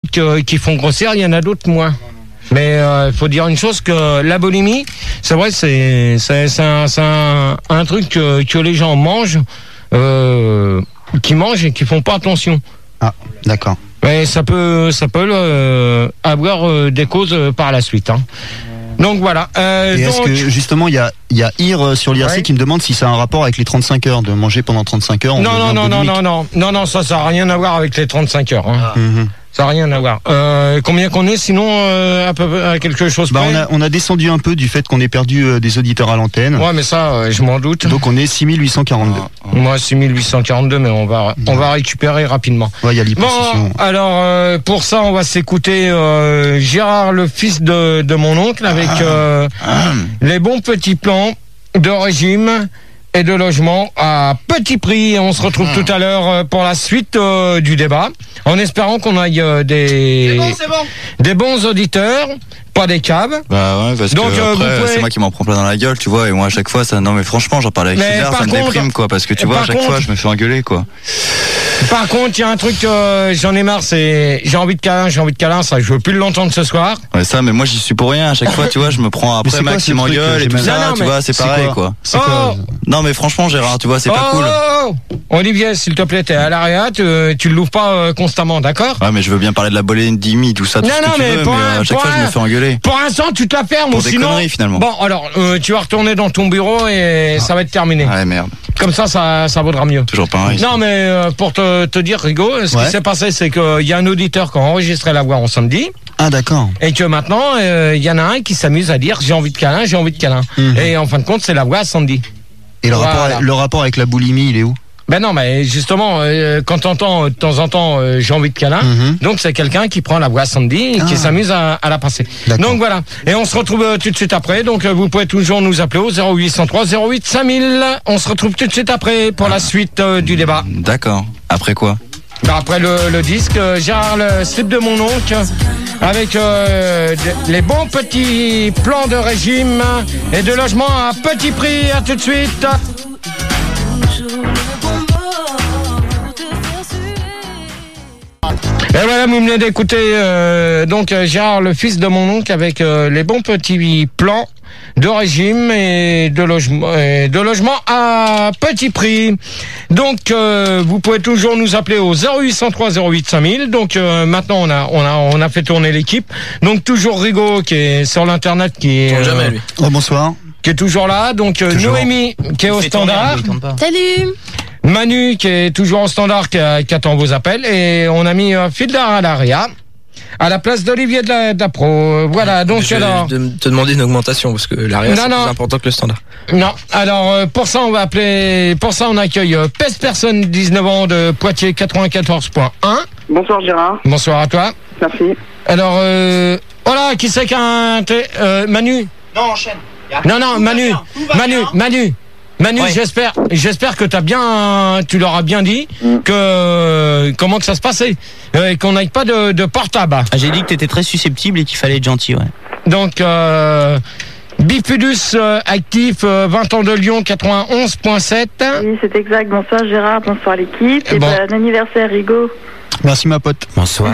d'autres qui font grossir, il y en a d'autres moins. Mais il faut dire une chose, que la boulimie, c'est vrai, c'est un truc que les gens mangent, qui mangent et qui font pas attention. Ah, d'accord. Mais ça peut avoir des causes par la suite. Hein. Donc voilà. Et est-ce que justement il y a Ir sur l'IRC qui me demande si ça a un rapport avec les 35 heures, de manger pendant 35 heures? Non, ça n'a rien à voir avec les 35 heures. Hein. Ça n'a rien à voir. Combien qu'on est sinon à quelque chose près? On a descendu un peu du fait qu'on ait perdu des auditeurs à l'antenne. Ouais, mais ça, je m'en doute. Donc on est 6842. Moi, 6842, mais on va récupérer rapidement. Ouais, il y a l'hyposition. Bon, alors pour ça, on va s'écouter Gérard, le fils de mon oncle, avec les bons petits plans de régime et de logement à petit prix. On se retrouve tout à l'heure pour la suite du débat, en espérant qu'on aille des bons auditeurs, pas des caves. Bah ouais, parce que après, c'est moi qui m'en prends plein dans la gueule, tu vois, et moi à chaque fois, non mais franchement, j'en parlais avec César, ça me déprime, quoi, parce que tu vois, à chaque fois, je me fais engueuler, quoi. Par contre, il y a un truc que j'en ai marre, c'est j'ai envie de câlin, ça, je veux plus l'entendre ce soir. Ouais, ça, mais moi j'y suis pour rien, à chaque fois, tu vois, je me prends après Max qui m'engueule et tout ça, tu vois, c'est pareil, quoi. Non mais franchement, Gérard, tu vois, c'est pas cool. Olivier, s'il te plaît, t'es à l'arrière, tu le l'ouvres pas constamment, d'accord? Ouais, mais je veux bien parler de la Bolendimie, tout ça, tout ce que tu veux, mais à chaque fois, je me fais engueuler. Pour l'instant, tu te la fermes, pour ou sinon. Des conneries, finalement. Bon, alors, tu vas retourner dans ton bureau et ça va être terminé. Ouais, merde. Comme ça vaudra mieux. Toujours pareil. Non, mais pour te dire, Rigo, ce qui s'est passé, c'est qu'il y a un auditeur qui a enregistré la voix en samedi. Ah, d'accord. Et que maintenant, il y en a un qui s'amuse à dire j'ai envie de câlin. Et en fin de compte, c'est la voix samedi. Et le rapport avec la boulimie, il est où? Ben non, mais justement, quand t'entends de temps en temps j'ai envie de câlin, donc c'est quelqu'un qui prend la voix samedi et qui s'amuse à la passer. Donc voilà. Et on se retrouve tout de suite après. Donc vous pouvez toujours nous appeler au 0803 08 5000. On se retrouve tout de suite après pour la suite du débat. D'accord. Après quoi? Après le disque, Gérard, le slip de mon oncle, avec les bons petits plans de régime et de logement à petit prix. À tout de suite. Et voilà, vous venez d'écouter donc Gérard, le fils de mon oncle, avec les bons petits plans de régime et de logement à petit prix. Donc vous pouvez toujours nous appeler au 0803 08 5000. Donc maintenant on a fait tourner l'équipe. Donc toujours Rigo qui est sur l'internet, qui est jamais lui. Oh, bonsoir. Qui est toujours là. Donc Noémie qui est au standard. Salut. Manu qui est toujours au standard, qui attend vos appels, et on a mis Fildar à l'ARIA à la place d'Olivier de la Pro. Voilà, donc je vais te demander une augmentation, parce que l'ARIA c'est plus important que le standard. Non, alors pour ça on accueille Pesperson, 19 ans, de Poitiers, 94.1. Bonsoir Gérard. Bonsoir à toi. Merci. Alors voilà, qui c'est qu'un Manu? Non, enchaîne. Non, Manu, ouais. j'espère que tu leur as bien dit comment que ça se passait, qu'on n'aille pas de portable. Ah, j'ai dit que t'étais très susceptible et qu'il fallait être gentil, ouais. Donc Bifidus actif, 20 ans de Lyon, 91.7. Oui, c'est exact. Bonsoir Gérard, bonsoir l'équipe. Et bon anniversaire Rigo. Merci ma pote. Bonsoir.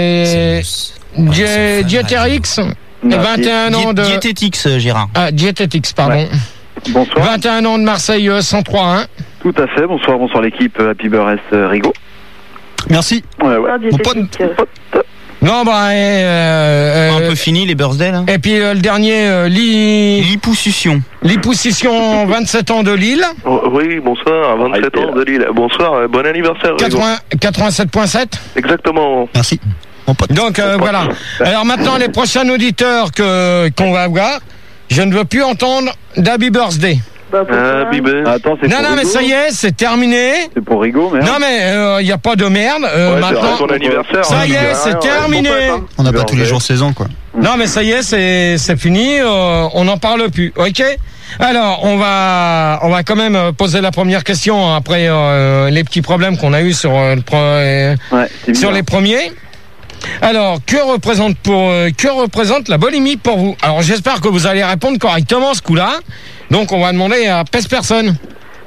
Diétérix, 21 ans de... Diététix, Gérard. Ah, Diététix, pardon. Ouais. Bonsoir. 21 ans de Marseille, 103.1. Tout à fait, bonsoir l'équipe Happy Birthday Rigo. Merci. Ouais. Mon pote. Non, un peu fini les birthdays là. Et puis le dernier, Lipoussition. Lipoussition, 27 ans de Lille. Oh, oui, bonsoir, 27 ans de Lille. Bonsoir, bon anniversaire. 87.7. Exactement. Merci. Donc voilà. Alors maintenant, les prochains auditeurs qu'on va avoir, je ne veux plus entendre d'Happy Birthday. Attends, c'est non, mais ça y est, c'est terminé. C'est pour Rigo, merde. Non, mais il n'y a pas de merde. Maintenant, ton anniversaire, ça y est, c'est terminé. On n'a pas tous les jours 16 ans, quoi. Non, mais ça y est, c'est fini. On n'en parle plus. Ok. Alors, on va quand même poser la première question après les petits problèmes qu'on a eu sur les premiers. Alors, que représente la boulimie pour vous? Alors, j'espère que vous allez répondre correctement ce coup-là. Donc, on va demander à Pesperson.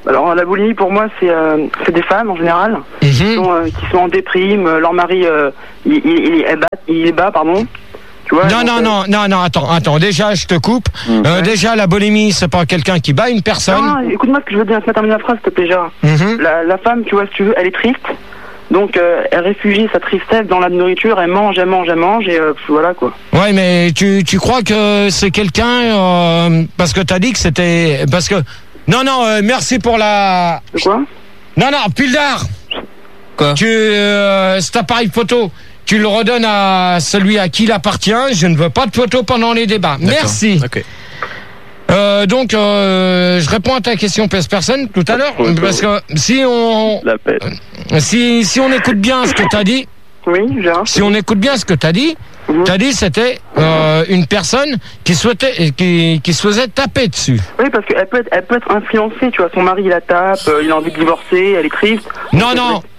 Alors la boulimie pour moi c'est des femmes en général qui sont en déprime, leur mari il est bas, pardon. Tu vois, non, attends, déjà je te coupe. Déjà la boulimie c'est pas quelqu'un qui bat une personne. Non, écoute-moi ce que je veux dire, laisse-moi terminer la phrase s'il te plaît Gérard. La femme, tu vois, si tu veux, elle est triste. Donc elle réfugie sa tristesse dans la nourriture, elle mange et voilà quoi. Ouais, mais tu crois que c'est quelqu'un parce que t'as dit que c'était parce que non merci pour la. De quoi? Non Pildar. Quoi? Cet appareil photo, tu le redonnes à celui à qui il appartient. Je ne veux pas de photo pendant les débats. D'accord. Merci. Okay. Donc je réponds à ta question personne tout à l'heure parce que si on écoute bien ce que t'as dit. Oui, Gérard. Si on écoute bien ce que t'as dit, c'était une personne qui souhaitait qui se faisait taper dessus. Oui, parce qu'elle peut être influencée, tu vois, son mari il la tape, il a envie de divorcer, elle est triste. Non,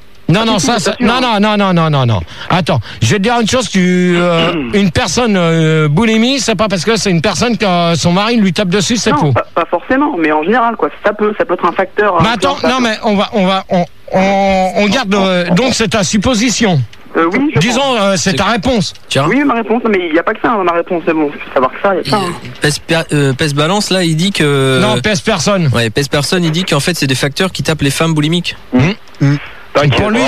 Attends, je vais te dire une chose, une personne boulimie, c'est pas parce que c'est une personne que son mari lui tape dessus, c'est faux. Pas forcément, mais en général quoi, ça peut être un facteur. Mais attends, mais on garde donc c'est ta supposition. Oui, disons, c'est ta réponse. Tiens. Oui, ma réponse, mais il n'y a pas que ça dans ma réponse, c'est bon. Il faut savoir que ça, il y a ça. Pèse balance, là, il dit que. Non, pèse personne. Ouais, pèse personne, il dit qu'en fait, c'est des facteurs qui tapent les femmes boulimiques. Pour lui,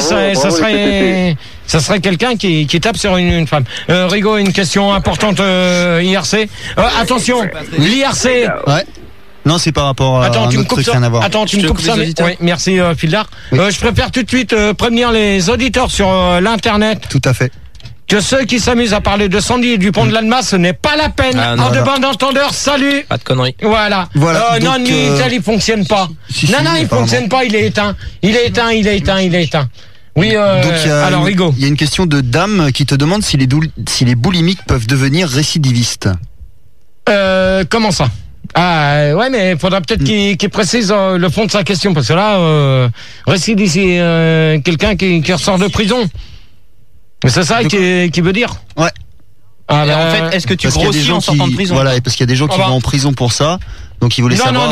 ça serait quelqu'un qui tape sur une femme. Rigaud, une question importante, IRC. Attention, l'IRC. Ouais. Non, c'est par rapport à un autre truc, rien à voir. Attends, tu me coupes ça. Oui, merci, Pildar. Je préfère tout de suite prévenir les auditeurs sur l'internet. Tout à fait. Que ceux qui s'amusent à parler de Sandy et du pont de l'Alma, ce n'est pas la peine. En de bande d'entendeurs, salut. Pas de conneries. Voilà. Non, il fonctionne pas. Il fonctionne pas, il est éteint. Il est éteint. Oui, donc alors Rigaud. Il y a une question de Dame qui te demande si les boulimiques peuvent devenir récidivistes. Comment ça? Ah ouais, mais il faudra peut-être qu'il précise le fond de sa question, parce que là, récidiviste, c'est quelqu'un qui ressort de prison. C'est ça qui veut dire. Ouais. En fait, est-ce que tu grossis en sortant de prison? Voilà, parce qu'il y a des gens qui vont en prison pour ça. Donc il voulait savoir.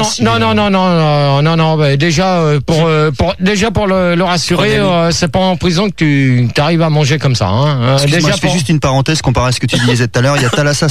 Non. Bah, déjà pour le rassurer, c'est pas en prison que tu arrives à manger comme ça. Hein. Déjà, je fais juste une parenthèse comparé à ce que tu disais tout à l'heure. Il y a Thalassa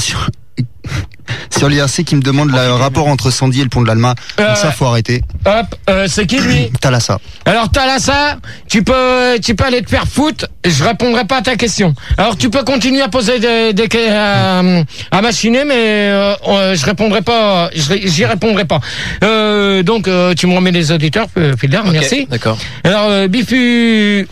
sur l'IRC qui me demande le rapport entre Sandy et le pont de l'Alma. Donc ça, faut arrêter. C'est qui lui? Thalassa. Alors Thalassa, tu peux aller te faire foutre. Je répondrai pas à ta question. Alors tu peux continuer à poser des questions à machiner, mais je répondrai pas. J'y répondrai pas. Donc tu me remets les auditeurs, Pildar, okay, merci. D'accord. Alors Bifuduf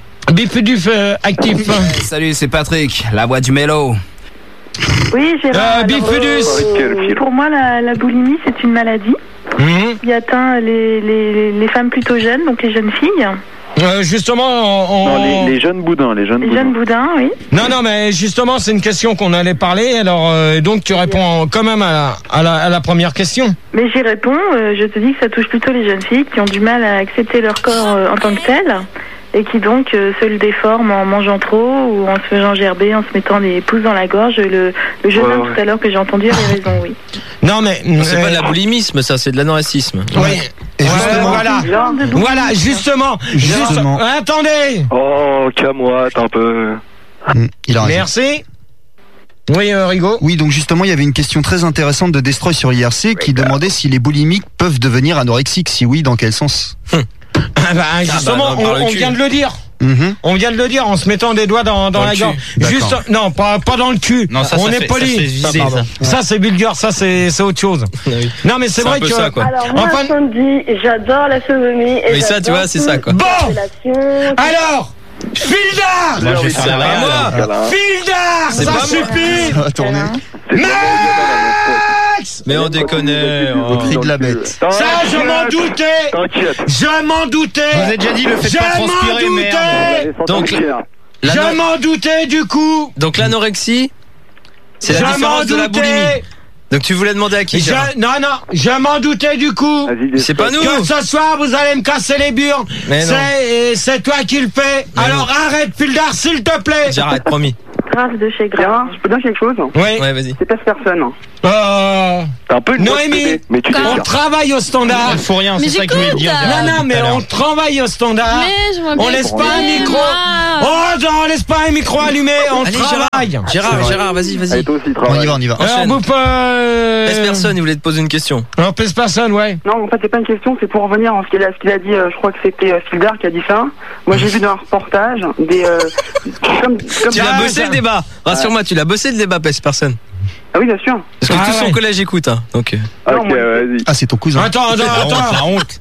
actif. Salut, c'est Patrick, la voix du mélo. Oui, Gérard. Bifudus. Pour moi, la boulimie, c'est une maladie qui atteint les femmes plutôt jeunes, donc les jeunes filles. Justement, non, les jeunes boudins, les jeunes boudins, oui. Non, mais justement, c'est une question qu'on allait parler. Alors, donc, tu réponds quand même à la première question. Mais j'y réponds. Je te dis que ça touche plutôt les jeunes filles qui ont du mal à accepter leur corps en tant que tel. Et qui donc se le déforment en mangeant trop ou en se faisant gerber, en se mettant des pouces dans la gorge. Le jeune homme tout à l'heure que j'ai entendu avait raison, oui. Non mais c'est pas de l'aboulimisme, ça, c'est de l'anorexisme. Oui. Et voilà, justement. Attendez. Oh, calme-moi, un peu. Il a raison. Merci. Oui, Rigaud. Oui, donc justement, il y avait une question très intéressante de Destroy sur l'IRC qui demandait si les boulimiques peuvent devenir anorexiques. Si oui, dans quel sens? Justement, on vient de le dire. On vient de le dire en se mettant des doigts dans la gorge. Juste, non, pas dans le cul. Non, ça, on est poli. Ça c'est vulgaire, ça c'est autre chose. Non, mais c'est vrai que. Ça, quoi. Alors moi, Sandy, j'adore la sodomie. Mais ça, tu vois, c'est ça, quoi. Bon. Alors. Pildar. Pildar, ça suffit. Ça va tourner. Max. Mais on déconne. Au cri de la bête. Ça, je m'en doutais. Je m'en doutais. Je vous ai déjà dit, le fait pas transpirer, merde. Donc, je m'en doutais du coup. Donc l'anorexie, c'est la différence de la boulimie. Donc tu voulais demander à qui? Non, je m'en doutais du coup. C'est pas nous. Que ce soir vous allez me casser les burnes. C'est toi qui le fais. Alors arrête, Pildar, s'il te plaît. J'arrête, promis. Grave de chez Grave. Gérard, je peux dire quelque chose? Oui. Ouais, vas-y. C'est personne. T'as un peu une Noémie, mais tu on travaille au standard. Il faut rien, c'est ça que je voulais dire. Non, mais on travaille au standard. Mais je vois On bien laisse pas un mais micro. moi. Oh, non, on laisse pas un micro allumé, on Allez, travaille. Gérard, vas-y. Allez, toi aussi, On travaille. y va. Alors, vous Pèse personne, il voulait te poser une question. Non, pèse personne, ouais. Non, en fait, c'est pas une question, c'est pour revenir en ce qu'il a dit. Je crois que c'était Sildar qui a dit ça. Moi, j'ai vu dans un reportage des. Comme Tu l'as bossé le débat. Rassure-moi, tu l'as bossé le débat, pèse personne. Ah oui, bien sûr. Parce que tout son collège écoute, hein. Donc. Ok, vas-y. Ah, c'est ton cousin. Attends. La honte.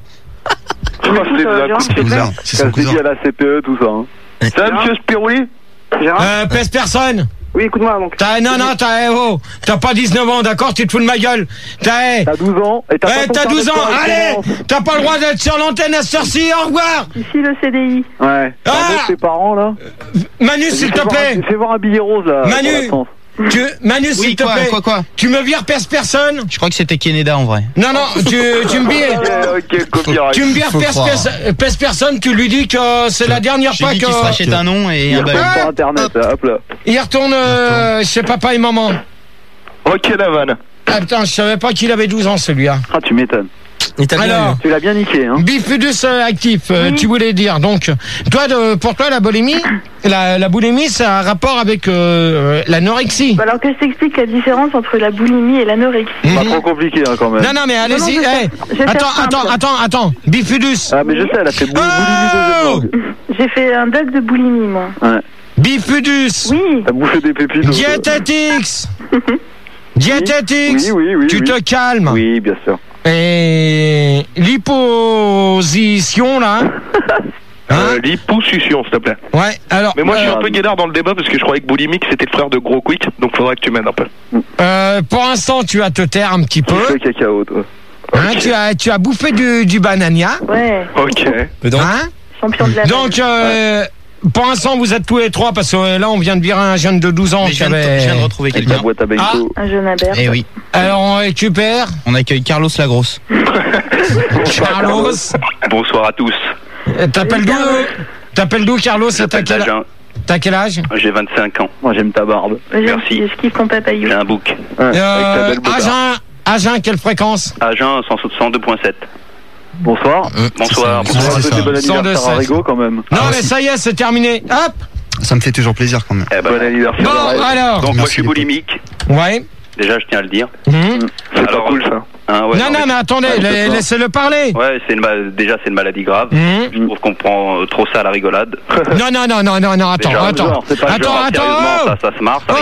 C'est son cousin. dit à la CPE, tout ça. Hein. C'est un monsieur Spirouli? Gérard Pèse personne. Oui, écoute-moi donc. T'as pas 19 ans, d'accord? Tu te fous de ma gueule. T'as 12 ans. Et t'as 12 ans, allez! T'as pas le droit d'être sur l'antenne à cette heure-ci, au revoir! Ici le CDI. Ouais. Pardon, tes parents, là. Manu, s'il te plaît! Fais voir un billet rose, là. Manu, s'il te plaît! Quoi? Tu me vires pèse personne? Je crois que c'était Keneda en vrai. Non, tu me vires. Ok, copyright. Tu me vires pèse personne, tu lui dis que c'est la dernière fois qu'il se rachète un nom et un badge. Sur internet, hop là. Il retourne chez papa et maman. Ok, la vanne. Ah putain, je savais pas qu'il avait 12 ans celui-là. Ah, tu m'étonnes. Alors, tu l'as bien niqué, hein. Bifidus actif, tu voulais dire. Donc, pour toi, la boulimie, la boulimie, c'est un rapport avec l'anorexie. Alors que je t'explique la différence entre la boulimie et l'anorexie. Pas trop compliqué, hein, quand même. Non, mais allez-y. Attends. Bifidus. Ah, mais je sais, elle a fait boulimie deuxième langue. J'ai fait un doc de boulimie, moi. Ouais. Bifidus. Oui. T'as bouffé des pépites. Diététix. Diététix. Oui. Tu te calmes. Oui, bien sûr. Et l'hyposition, là. Liposuction, s'il te plaît. Ouais, alors. Mais moi, je suis un peu guédard dans le débat parce que je croyais que boulimique c'était le frère de Gros Quick, donc faudrait que tu m'aides un peu. Pour l'instant, tu vas te taire un petit peu. Le cacao, toi. Hein, tu as bouffé du banania. Ouais. Ok. Hein? Champion de la Donc, pour l'instant, vous êtes tous les trois parce que là, on vient de virer un jeune de 12 ans. Je viens de retrouver quelqu'un. Un jeune Albert. Eh oui. Alors, on récupère. On accueille Carlos Lagrosse. Carlos. Bonsoir à tous. T'appelles d'où, Carlos? T'as quel âge? J'ai 25 ans. Moi, j'aime ta barbe. Merci. Je kiffe ton papayou. J'ai un bouc. Agen, quelle fréquence? Agen, 102.7. Bonsoir. Bonsoir. Bon anniversaire à Rigo, quand même. Non, mais ça y est, c'est terminé. Hop. Ça me fait toujours plaisir, quand même. Bon anniversaire. Bon, alors. Donc, moi, je suis boulimique. Ouais. Déjà, je tiens à le dire. C'est pas cool, ça. Non, mais attendez, laissez-le parler. Ouais, déjà, c'est une maladie grave. Je trouve qu'on prend trop ça à la rigolade. Non, attends. Ça se marche.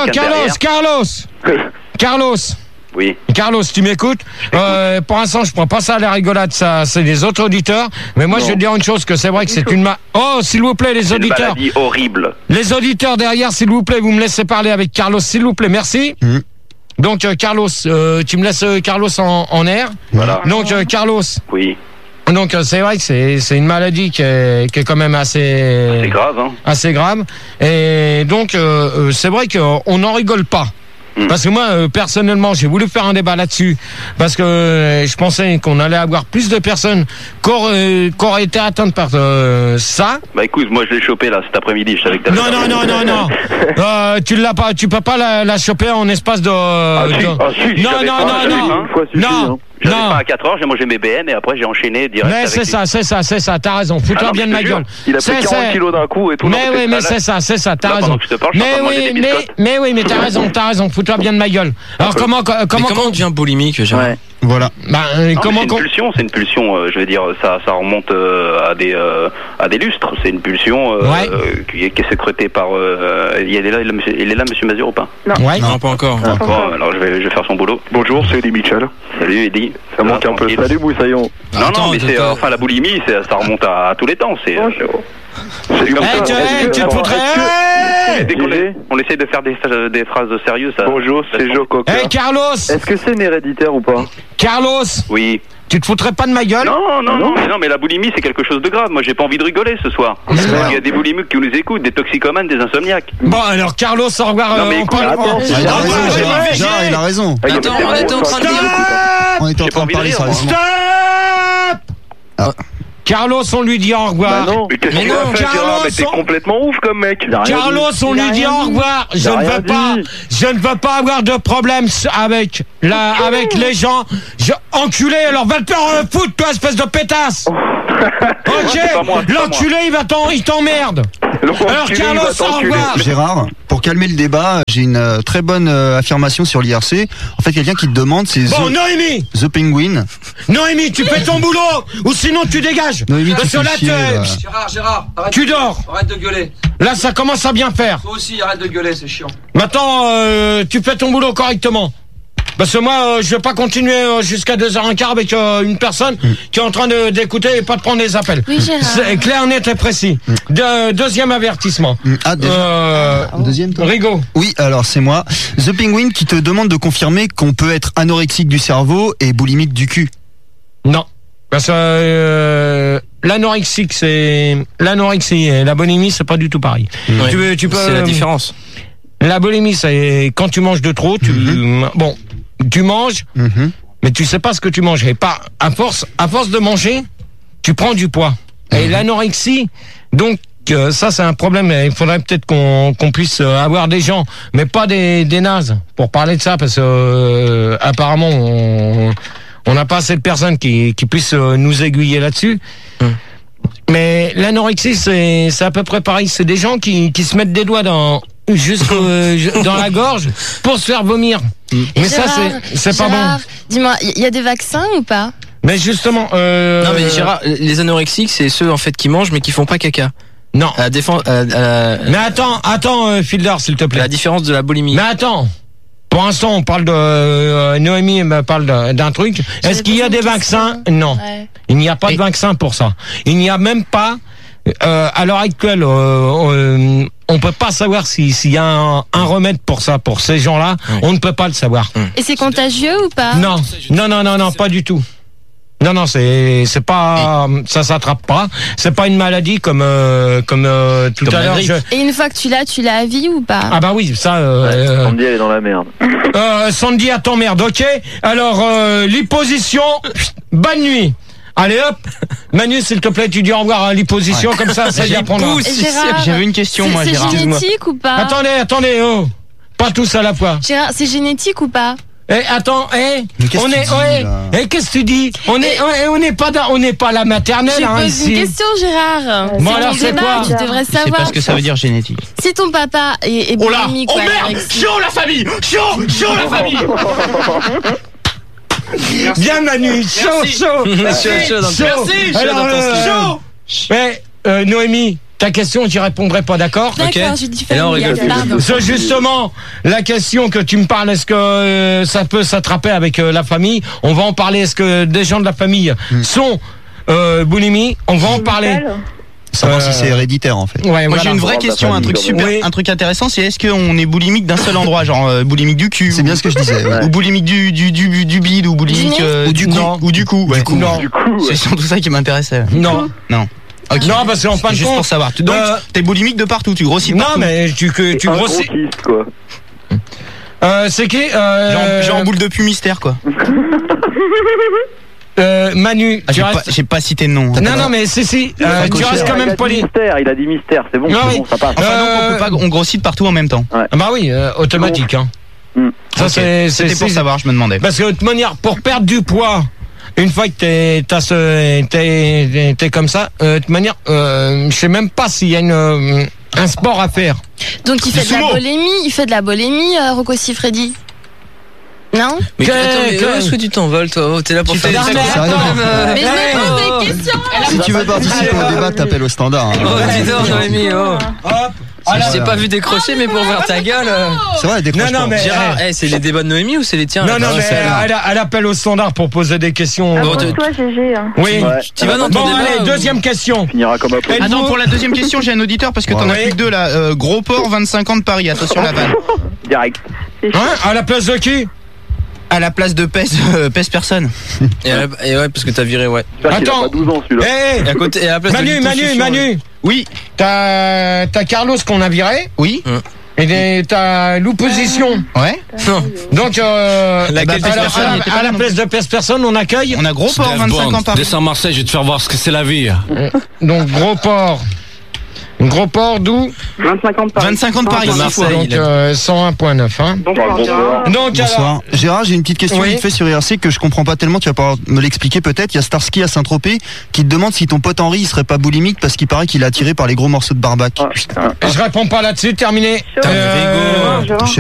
Carlos. Oui. Carlos, tu m'écoutes? Pour l'instant, je prends pas ça à la rigolade, ça, c'est les autres auditeurs. Mais moi, je vais te dire une chose, que c'est vrai que c'est une Oh, s'il vous plaît, les auditeurs. C'est une maladie horrible. Les auditeurs derrière, s'il vous plaît, vous me laissez parler avec Carlos, s'il vous plaît, merci. Donc, Carlos, tu me laisses Carlos en air. Voilà. Donc, Carlos. Oui. Donc, c'est vrai que c'est une maladie qui est quand même assez grave, hein. Assez grave. Et donc, c'est vrai qu'on n'en rigole pas. Parce que moi, personnellement, j'ai voulu faire un débat là-dessus parce que je pensais qu'on allait avoir plus de personnes qui auraient été atteintes par ça. Bah écoute, moi je l'ai chopé là cet après-midi, je savais que Non. Tu l'as pas, tu peux pas la choper en espace de. Non. J'avais pas à 4 heures, j'ai mangé mes BN et après j'ai enchaîné direct. Mais c'est ça, t'as raison. Fous-toi bien de ma gueule. Il a pris 40 kilos d'un coup et tout. Mais oui, mais c'est ça, t'as raison. Mais oui, mais t'as raison, fous-toi bien de ma gueule. Alors comment on devient boulimique, Gérard? Voilà. C'est une pulsion, je veux dire, ça remonte à des lustres. C'est une pulsion qui est sécrétée par. Il est là, Monsieur Mazur ou pas? Non, pas encore. Alors je vais faire son boulot. Bonjour, c'est Eddie Mitchell. Salut Eddie. Ça manque un peu. Salut Moussaillon. Non, mais c'est enfin la boulimie, ça remonte à tous les temps. C'est comme ça. Tu te foutrais. Dès qu'on essaie de faire des phrases sérieuses. Bonjour, c'est Joe Cocker. Hey Carlos. Est-ce que c'est héréditaire ou pas? Carlos. Oui. Tu te foutrais pas de ma gueule? Non, mais la boulimie c'est quelque chose de grave. Moi j'ai pas envie de rigoler ce soir. Il y a des boulimiques qui nous écoutent, des toxicomanes, des insomniaques. Bon alors Carlos, au revoir. Il a raison. Attends, on était en train de dire. On était en train de parler, ça. Stop. Carlos, on lui dit au revoir. Bah non. Mais qu'est-ce que tu as fait, Gérard? Mais t'es complètement ouf comme mec. Carlos, on lui dit au revoir. Je ne veux pas avoir de problème avec les gens. Enculé, alors va te faire foutre, toi, espèce de pétasse. Ok, l'enculé, il t'emmerde. Alors Carlos, au revoir. Gérard, pour calmer le débat, j'ai une très bonne affirmation sur l'IRC. En fait, quelqu'un qui te demande, c'est Noémie, The Penguin. Noémie, tu fais ton boulot ou sinon tu dégages. Noémie, tu là, Gérard, arrête. Tu dors. Arrête de gueuler. Là, ça commence à bien faire. Toi aussi, arrête de gueuler, c'est chiant. Maintenant, tu fais ton boulot correctement. Parce que moi, je vais pas continuer jusqu'à 2h15 avec une personne qui est en train d'écouter et pas de prendre les appels. Oui, Gérard. C'est clair, net et précis. Deuxième avertissement. Deuxième, toi. Rigaud. Oui, alors c'est moi. The Penguin qui te demande de confirmer qu'on peut être anorexique du cerveau et boulimique du cul. Non. Parce que l'anorexie et la bulimie, c'est pas du tout pareil. Ouais. Tu peux, c'est la différence. La bulimie, c'est quand tu manges de trop, tu manges, mais tu sais pas ce que tu manges. Et pas, à force de manger, tu prends du poids. Et l'anorexie, donc, ça c'est un problème. Il faudrait peut-être qu'on puisse avoir des gens, mais pas des nazes, pour parler de ça, parce que apparemment on n'a pas assez de personnes qui puissent nous aiguiller là-dessus. Mais l'anorexie, c'est à peu près pareil. C'est des gens qui se mettent des doigts dans la gorge pour se faire vomir. Mais Gérard, ça, c'est pas bon. Dis-moi, il y a des vaccins ou pas? Mais justement, non mais Gérard, les anorexiques, c'est ceux en fait qui mangent mais qui font pas caca. Non. Mais attends, Fielder, s'il te plaît. La différence de la boulimie. Mais attends. Pour l'instant, on parle de Noémie me parle d'un truc. Est-ce qu'il y a des vaccins? Non. Ouais. Il n'y a pas de vaccin pour ça. Il n'y a même pas à l'heure actuelle on peut pas savoir s'il y a un remède pour ça, pour ces gens-là. On ne peut pas le savoir. Et c'est contagieux ou pas? Non, pas du tout. Non, c'est pas, ça s'attrape pas. C'est pas une maladie comme tout à l'heure. Et une fois que tu l'as à vie ou pas? Ah bah oui, ça. Sandy, elle est dans la merde. Sandy, à t'emmerde, ok. Alors l'hyposition, bonne nuit. Allez hop, Manu, s'il te plaît, tu dis au revoir à l'hyposition, comme ça y apprendra. J'avais une question, moi, Gérard. C'est génétique ou pas? Attendez, pas tous à la fois. Gérard, c'est génétique ou pas? Qu'est-ce que tu dis? On n'est pas à la maternelle, Je pose ici. une question, Gérard. Bon, alors, c'est quoi? Tu devrais savoir. C'est parce que ça veut dire génétique. Si ton papa est boulimique ou anorexique. Chaud la famille! Chaud la famille! Bien Manu, chaud. Merci. Alors, mais Noémie, ta question, j'y répondrai pas, d'accord? D'accord, j'ai dit famille. C'est justement la question que tu me parles. Est-ce que ça peut s'attraper avec la famille? On va en parler. Est-ce que des gens de la famille sont boulimie? On va en parler. Savoir si c'est héréditaire en fait. Ouais, moi j'ai une vraie question, un truc intéressant, c'est est-ce qu'on est boulimique d'un seul endroit, genre boulimique du cul? C'est bien ce que je disais. Ouais. Ou boulimique du bide, ou boulimique du cou. Ouais. Non. C'est surtout ça qui m'intéressait. Non. Okay. Non, parce qu'en fin de compte, juste pour savoir. Donc t'es boulimique de partout, tu grossis de partout. Non, mais tu grossis. Quoi. C'est qui genre boule de pu mystère quoi. Manu, j'ai pas cité de nom. Non, mais si, tu restes quand même poli. Il a dit mystère, c'est bon, ça passe. Enfin, donc on grossit de partout en même temps. Ouais. Bah oui, automatique. Hein. Ça, c'était pour savoir, je me demandais. Parce que de toute manière, pour perdre du poids, une fois que t'es comme ça, de toute manière, je sais même pas s'il y a un sport à faire. Donc il fait de la bulimie, Rocco Siffredi. Non? Mais attends, est-ce que tu t'envoles, toi? T'es là pour faire des Mais je me pose des questions. Si tu veux participer au débat, t'appelles au standard. Dis donc, Noémie, je t'ai pas vu décrocher, mais pour voir ta gueule. C'est vrai, décroche pas. Mais Gérard, c'est les débats de Noémie ou c'est les tiens? Non, mais elle appelle au standard pour poser des questions. Toi, GG. Oui. Tu vas dans ton débat. Allez, deuxième question. Finira comme après. Attends, pour la deuxième question, j'ai un auditeur parce que t'en as plus que deux là. Gros port, 25 ans de Paris. Attention la vanne. Direct. À la place de qui? À la place de pèse personne. Et ouais, parce que t'as viré, ouais. Attends, il a pas 12 ans celui-là. À côté, à la place Manu. Oui. T'as Carlos qu'on a viré. Oui. Et t'as l'opposition. Ouais. Donc, à la place de personne, on accueille. On a Gros Port, 25 ans Paris. Descends Marseille, je vais te faire voir ce que c'est la vie. Donc, Gros Port. Gros Port d'où 25 ans de Paris. 25 ans de Paris, Marseille. Donc 101.9. Hein. Donc, bonsoir. Gérard, j'ai une petite question vite fait sur IRC que je comprends pas tellement, tu vas pouvoir me l'expliquer peut-être. Il y a Starsky à Saint-Tropez qui te demande si ton pote Henri il serait pas boulimique parce qu'il paraît qu'il est attiré par les gros morceaux de barbac. Je réponds pas là-dessus, terminé.